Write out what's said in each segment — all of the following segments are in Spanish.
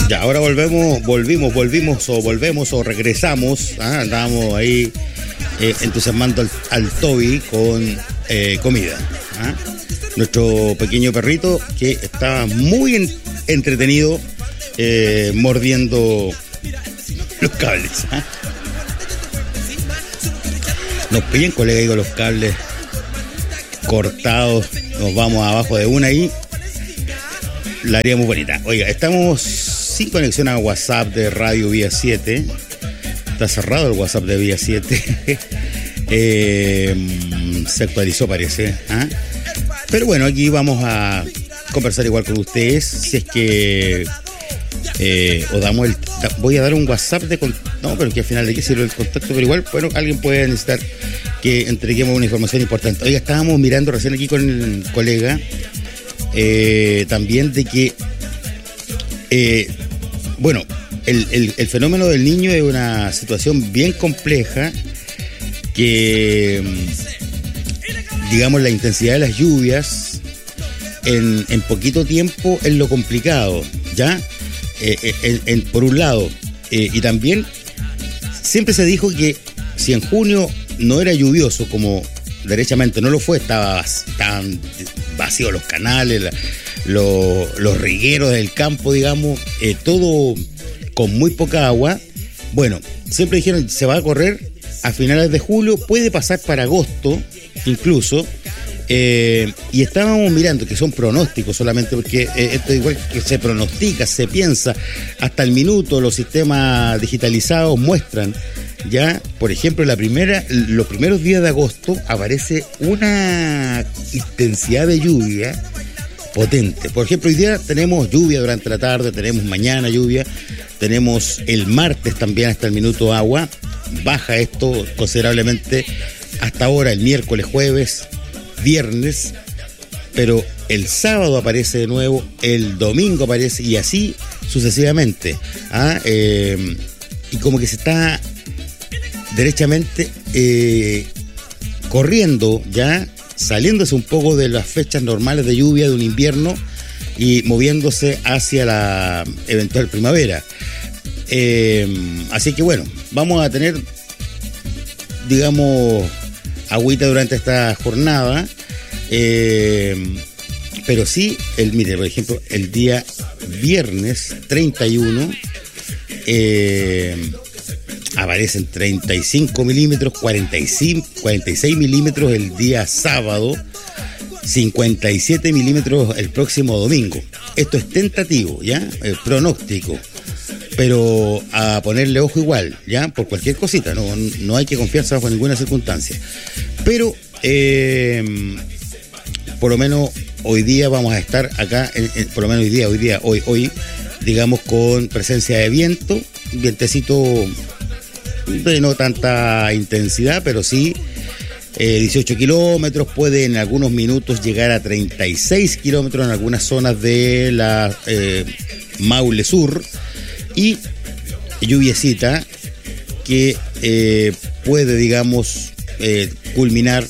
Ya, ahora volvimos o regresamos. Andábamos ahí entusiasmando al Toby con comida. Nuestro pequeño perrito que estaba muy entretenido mordiendo los cables. Nos pillan, colega, con los cables cortados. Nos vamos abajo de una y la haríamos bonita. Oiga, estamos sin conexión a WhatsApp de Radio Vía 7. Está cerrado el WhatsApp de Vía 7. Se actualizó, parece. Pero bueno, aquí vamos a conversar igual con ustedes. Si es que os damos voy a dar un WhatsApp no, pero que al final de qué sirve el contacto, pero igual, bueno, alguien puede necesitar que entreguemos una información importante. Oiga, estábamos mirando recién aquí con el colega también de que bueno, el fenómeno del niño es una situación bien compleja que digamos la intensidad de las lluvias en poquito tiempo es lo complicado, ¿ya? Por un lado, y también siempre se dijo que si en junio no era lluvioso, como derechamente no lo fue, estaban vacíos los canales, los regueros del campo, digamos, todo con muy poca agua. Bueno, siempre dijeron se va a correr a finales de julio, puede pasar para agosto incluso, y estábamos mirando que son pronósticos solamente, porque esto igual que se pronostica, se piensa hasta el minuto. Los sistemas digitalizados muestran ya, por ejemplo, los primeros días de agosto aparece una intensidad de lluvia potente. Por ejemplo, hoy día tenemos lluvia durante la tarde, tenemos mañana lluvia, tenemos el martes también hasta el minuto agua. Baja esto considerablemente hasta ahora, el miércoles, jueves, viernes, pero el sábado aparece de nuevo, el domingo aparece y así sucesivamente. Y como que se está derechamente corriendo ya, saliéndose un poco de las fechas normales de lluvia de un invierno y moviéndose hacia la eventual primavera. Así que bueno, vamos a tener, digamos, agüita durante esta jornada, pero sí, mire, por ejemplo, el día viernes 31 aparecen 35 milímetros, 46 milímetros el día sábado, 57 milímetros el próximo domingo. Esto es tentativo, ¿ya? Pronóstico. Pero a ponerle ojo igual, ¿ya? Por cualquier cosita, no hay que confiarse bajo ninguna circunstancia. Pero, por lo menos hoy día vamos a estar acá, por lo menos hoy, digamos, con presencia de viento, vientecito de no tanta intensidad, pero sí 18 kilómetros, puede en algunos minutos llegar a 36 kilómetros en algunas zonas de la Maule Sur, y lluviecita que puede, digamos, culminar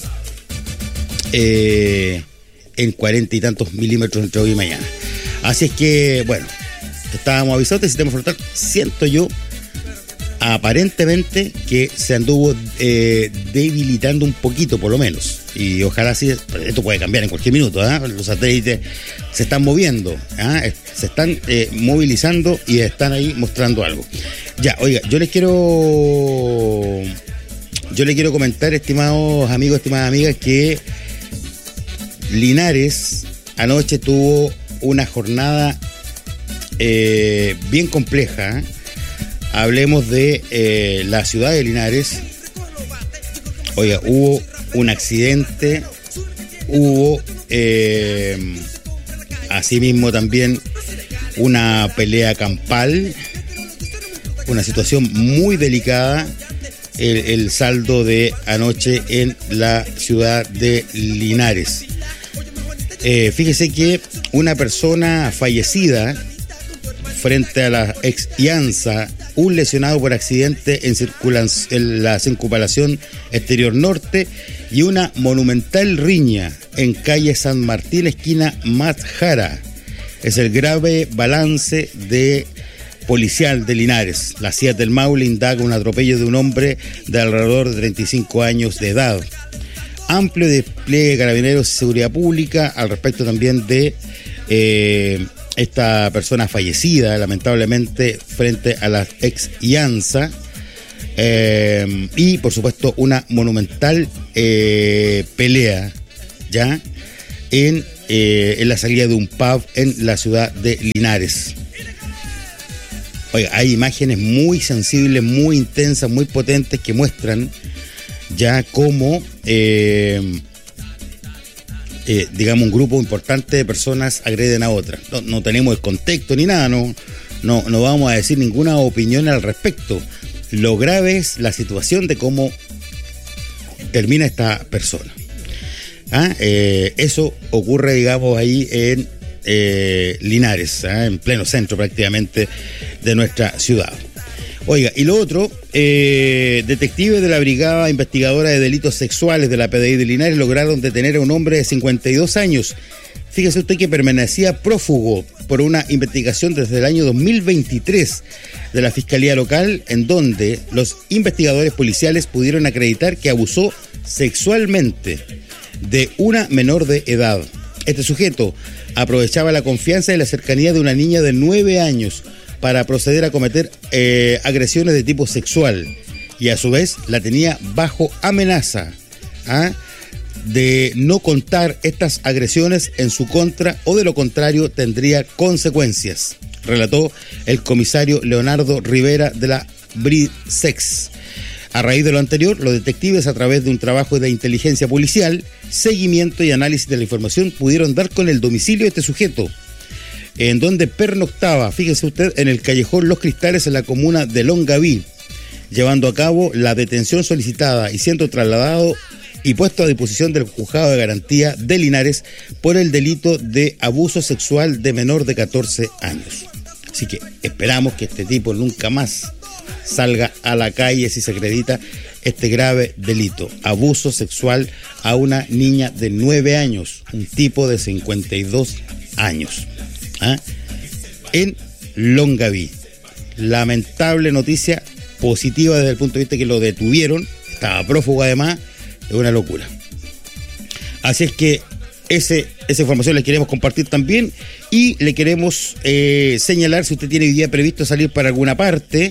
en 40 y tantos milímetros entre hoy y mañana. Así es que, bueno, estábamos avisados del sistema frontal. Siento yo, aparentemente, que se anduvo debilitando un poquito, por lo menos. Y ojalá sí, esto puede cambiar en cualquier minuto, Los satélites se están moviendo, se están movilizando y están ahí mostrando algo. Ya, oiga, yo les quiero comentar, estimados amigos, estimadas amigas, que Linares anoche tuvo una jornada bien compleja. Hablemos de la ciudad de Linares. Oiga, hubo un accidente, hubo asimismo también una pelea campal, una situación muy delicada, el saldo de anoche en la ciudad de Linares. Fíjese que una persona fallecida frente a la ex Ianza, un lesionado por accidente en la circunvalación exterior norte y una monumental riña en calle San Martín, esquina Matjara. Es el grave balance de policial de Linares. La CIA del Maule indaga un atropello de un hombre de alrededor de 35 años de edad. Amplio despliegue de carabineros y seguridad pública al respecto también de esta persona fallecida, lamentablemente, frente a la ex IANSA. Y, por supuesto, una monumental pelea, ¿ya? En la salida de un pub en la ciudad de Linares. Oiga, hay imágenes muy sensibles, muy intensas, muy potentes que muestran ya cómo, digamos, un grupo importante de personas agreden a otras. No tenemos el contexto ni nada, no vamos a decir ninguna opinión al respecto. Lo grave es la situación de cómo termina esta persona. Eso ocurre, digamos, ahí en Linares, en pleno centro prácticamente de nuestra ciudad. Oiga, y lo otro, detectives de la Brigada Investigadora de Delitos Sexuales de la PDI de Linares lograron detener a un hombre de 52 años. Fíjese usted que permanecía prófugo por una investigación desde el año 2023 de la Fiscalía Local, en donde los investigadores policiales pudieron acreditar que abusó sexualmente de una menor de edad. Este sujeto aprovechaba la confianza y la cercanía de una niña de 9 años para proceder a cometer agresiones de tipo sexual, y a su vez la tenía bajo amenaza de no contar estas agresiones en su contra, o de lo contrario tendría consecuencias, relató el comisario Leonardo Rivera de la BRISEX. A raíz de lo anterior, los detectives, a través de un trabajo de inteligencia policial, seguimiento y análisis de la información, pudieron dar con el domicilio de este sujeto, en donde pernoctaba, fíjese usted, en el callejón Los Cristales, en la comuna de Longaví, llevando a cabo la detención solicitada y siendo trasladado y puesto a disposición del Juzgado de Garantía de Linares por el delito de abuso sexual de menor de 14 años. Así que esperamos que este tipo nunca más salga a la calle si se acredita este grave delito: abuso sexual a una niña de 9 años, un tipo de 52 años. En Longaví. Lamentable noticia, positiva desde el punto de vista que lo detuvieron, estaba prófugo además, es una locura. Así es que esa información la queremos compartir también, y le queremos señalar, si usted tiene hoy día previsto salir para alguna parte,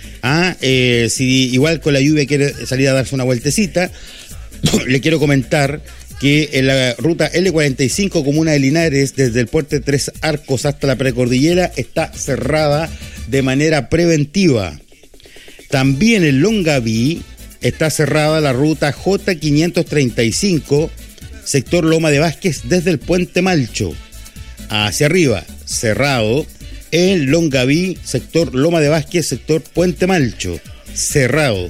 si igual con la lluvia quiere salir a darse una vueltecita, le quiero comentar que en la ruta L45, comuna de Linares, desde el puente Tres Arcos hasta la precordillera, está cerrada de manera preventiva. También en Longaví está cerrada la ruta J535, sector Loma de Vázquez, desde el puente Malcho hacia arriba, cerrado. En Longaví, sector Loma de Vázquez, sector Puente Malcho, cerrado.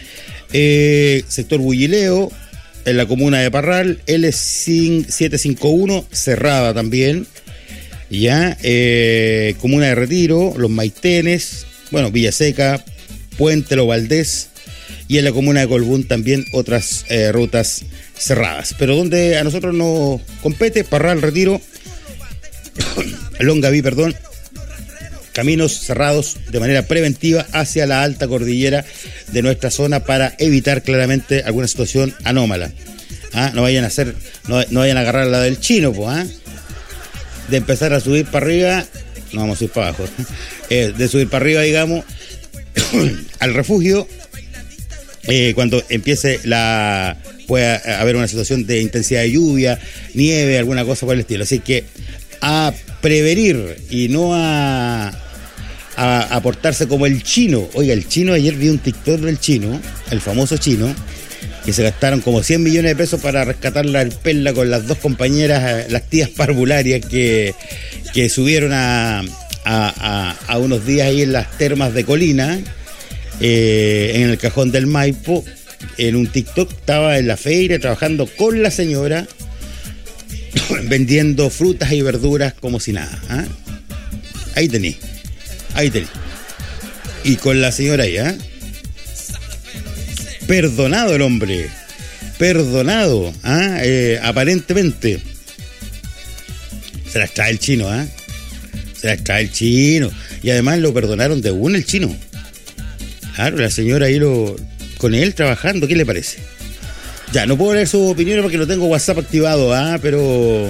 Sector Bullileo, en la comuna de Parral, L751, cerrada también. Ya, comuna de Retiro, Los Maitenes, bueno, Villaseca, Puente Lo Valdés, y en la comuna de Colbún también otras rutas cerradas. Pero donde a nosotros nos compete, Parral, Retiro, Longaví, perdón, caminos cerrados de manera preventiva hacia la alta cordillera de nuestra zona para evitar claramente alguna situación anómala. No vayan a agarrar la del chino, de empezar a subir para arriba, no vamos a ir para abajo, de subir para arriba, digamos, al refugio, cuando empiece puede haber una situación de intensidad de lluvia, nieve, alguna cosa por el estilo. Así que a prevenir y no a portarse como el chino. Oiga, el chino, ayer vi un TikTok del chino, el famoso chino, que se gastaron como 100 millones de pesos para rescatar la perla con las dos compañeras, las tías parvularias que subieron a unos días ahí en las termas de Colina, en el Cajón del Maipo. En un TikTok estaba en la feria trabajando con la señora, vendiendo frutas y verduras como si nada. Ahí tení. Y con la señora ahí, perdonado el hombre, perdonado, aparentemente. Se las trae el chino, Se las trae el chino. Y además lo perdonaron de una el chino. Claro, la señora ahí con él trabajando, ¿qué le parece? Ya, no puedo leer sus opiniones porque no tengo WhatsApp activado, pero...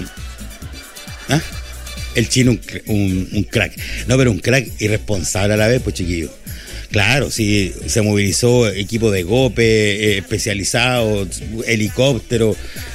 El chino un crack. No, pero un crack irresponsable a la vez, pues, chiquillo. Claro, sí, se movilizó equipo de golpe, especializado, helicóptero.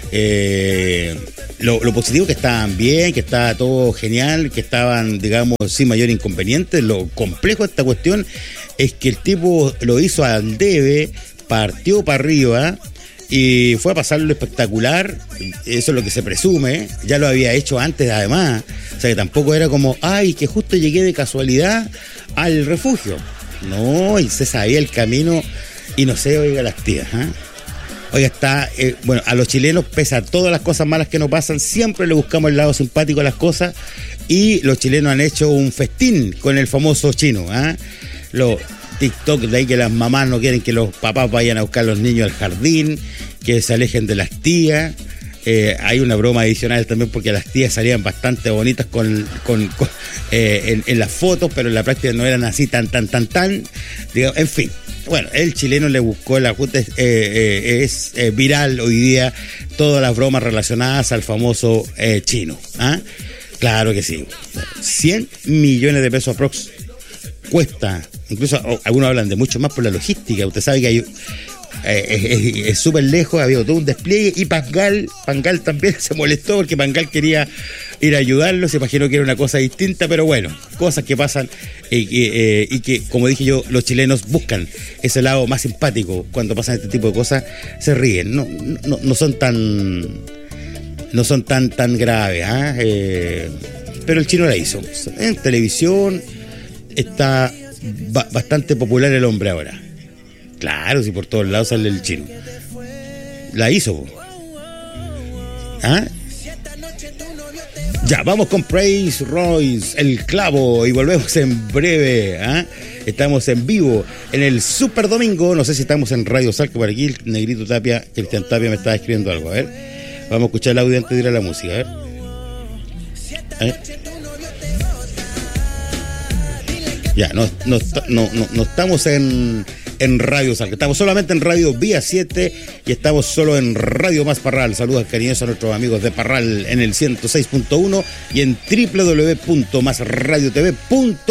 Lo positivo que estaban bien, que estaba todo genial, que estaban, digamos, sin mayor inconveniente. Lo complejo de esta cuestión es que el tipo lo hizo al debe, partió para arriba y fue a pasarlo espectacular. Eso es lo que se presume. Ya lo había hecho antes, además. O sea, que tampoco era como, ay, que justo llegué de casualidad al refugio. No, y se sabía el camino y no sé, oiga, las tías, Oiga, está, bueno, a los chilenos, pese a todas las cosas malas que nos pasan, siempre le buscamos el lado simpático a las cosas, y los chilenos han hecho un festín con el famoso chino, Los TikTok de ahí que las mamás no quieren que los papás vayan a buscar a los niños al jardín, que se alejen de las tías. Hay una broma adicional también porque las tías salían bastante bonitas en las fotos, pero en la práctica no eran así tan, digamos, en fin. Bueno, el chileno le buscó la puta, es viral hoy día todas las bromas relacionadas al famoso chino. Claro que sí. 100 millones de pesos aprox cuesta. Incluso algunos hablan de mucho más por la logística. Usted sabe que hay... es súper lejos, había todo un despliegue, y Pangal también se molestó porque Pangal quería ir a ayudarlo, se imaginó que era una cosa distinta, pero bueno, cosas que pasan y que, como dije yo, los chilenos buscan ese lado más simpático cuando pasan este tipo de cosas, se ríen, no son tan graves, pero el chino la hizo. En televisión está bastante popular el hombre ahora. Claro, si por todos lados sale el chino. La hizo, po. Ya, vamos con Praise Royce, el clavo, y volvemos en breve. Estamos en vivo en el Super Domingo. No sé si estamos en Radio Salca por aquí. El negrito Tapia, Cristian Tapia me estaba escribiendo algo. A ver, vamos a escuchar el audio antes de ir a la música. A ver. Ya, no estamos en Radio Salca, estamos solamente en Radio Vía 7 y estamos solo en Radio Más Parral. Saludos cariñosos a nuestros amigos de Parral en el 106.1 y en www.masradiotv.cl.